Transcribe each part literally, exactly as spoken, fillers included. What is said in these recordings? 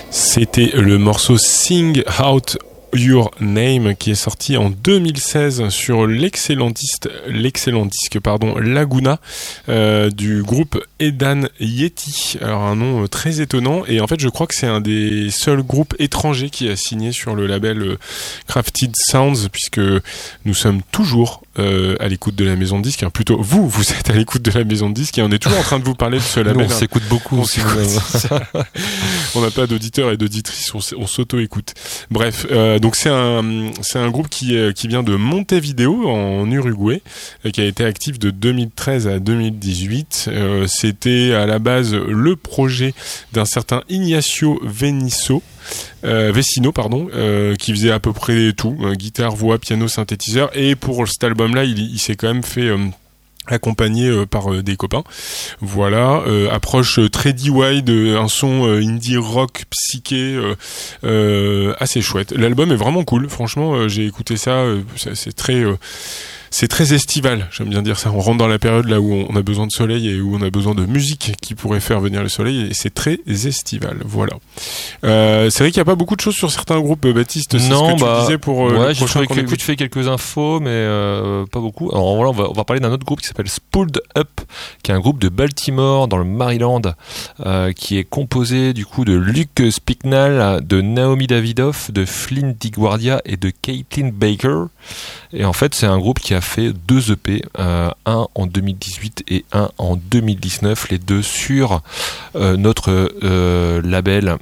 C'était le morceau Sing Out Your Name qui est sorti en deux mille seize sur l'excellent disque, l'excellent disque pardon, Laguna euh, du groupe Edan Yeti. Alors un nom euh, très étonnant, et en fait je crois que c'est un des seuls groupes étrangers qui a signé sur le label euh, Crafted Sounds, puisque nous sommes toujours euh, à l'écoute de la maison de disque, hein, plutôt vous, vous êtes à l'écoute de la maison de disque et on est toujours en train de vous parler de ce label. Nous, on hein. s'écoute beaucoup. On s'écoute. On n'a pas d'auditeurs et d'auditrices, on, on s'auto-écoute. Bref, euh, donc c'est un c'est un groupe qui euh, qui vient de Montevideo en Uruguay, euh, qui a été actif de deux mille treize à deux mille dix-huit. Euh, c'était à la base le projet d'un certain Ignacio Veniso. Euh, Vecino pardon euh, qui faisait à peu près tout, euh, guitare, voix, piano, synthétiseur, et pour cet album là il, il s'est quand même fait euh, accompagné euh, par euh, des copains. Voilà, euh, approche euh, très D I Y, euh, un son euh, indie rock psyché euh, euh, assez chouette. L'album est vraiment cool, franchement euh, j'ai écouté ça, euh, c'est, c'est très euh, c'est très estival, j'aime bien dire ça. On rentre dans la période là où on a besoin de soleil et où on a besoin de musique qui pourrait faire venir le soleil, et c'est très estival. Voilà. Euh, c'est vrai qu'il n'y a pas beaucoup de choses sur certains groupes, Baptiste. C'est non, ce que bah, tu disais pour euh, ouais, le j'ai prochain trouvé vite fait quelques infos, mais euh, pas beaucoup. Alors voilà, on va, on va parler d'un autre groupe qui s'appelle Spooled Up, qui est un groupe de Baltimore dans le Maryland, euh, qui est composé du coup de Luke Spicknall, de Naomi Davidoff, de Flynn DiGuardia et de Caitlin Baker. Et en fait, c'est un groupe qui a fait deux E P, euh, un en deux mille dix-huit et un en deux mille dix-neuf, les deux sur euh, notre euh, label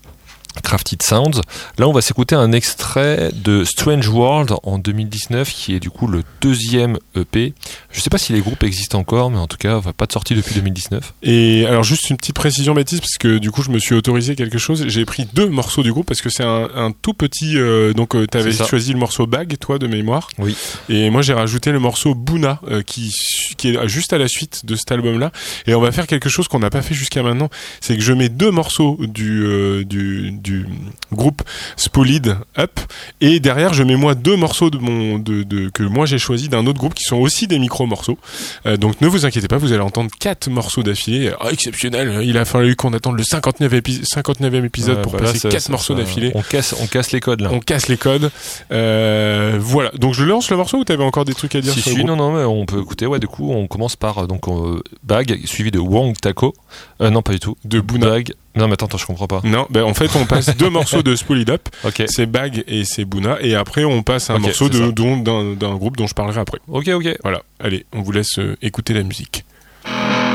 Crafted Sounds. Là, on va s'écouter un extrait de Strange World en deux mille dix-neuf, qui est du coup le deuxième E P. Je sais pas si les groupes existent encore, mais en tout cas, pas de sortie depuis deux mille dix-neuf. Et alors, juste une petite précision, Baptiste, parce que du coup, je me suis autorisé quelque chose. J'ai pris deux morceaux du groupe parce que c'est un, un tout petit. Euh, donc, euh, t'avais choisi le morceau Bag, toi, de mémoire. Oui. Et moi, j'ai rajouté le morceau Buna, euh, qui qui est juste à la suite de cet album-là. Et on va faire quelque chose qu'on n'a pas fait jusqu'à maintenant, c'est que je mets deux morceaux du euh, du du groupe Spooled Up, et derrière je mets moi deux morceaux de mon de, de que moi j'ai choisi d'un autre groupe qui sont aussi des micro morceaux. Euh, donc ne vous inquiétez pas, vous allez entendre quatre morceaux d'affilée. Oh, exceptionnel, il a fallu qu'on attende le cinquante-neuvième épi- cinquante-neuvième épisode ouais, pour bah passer là, quatre morceaux ça, d'affilée. On casse on casse les codes là. On casse les codes. Euh, voilà. Donc je lance le morceau ou t'avais encore des trucs à dire si, sur si, le groupe? Non non mais on peut écouter. Ouais, du coup on commence par donc euh, Bag suivi de Wong Taco. Euh, non pas du tout. De Buna. Bag. Non mais attends, attends je comprends pas. Non, ben en fait on passe deux morceaux de Spooled Up, okay. C'est Bag et c'est Buna, et après on passe un okay, morceau de, dont, d'un, d'un groupe dont je parlerai après. Ok ok. Voilà, allez, on vous laisse euh, écouter la musique.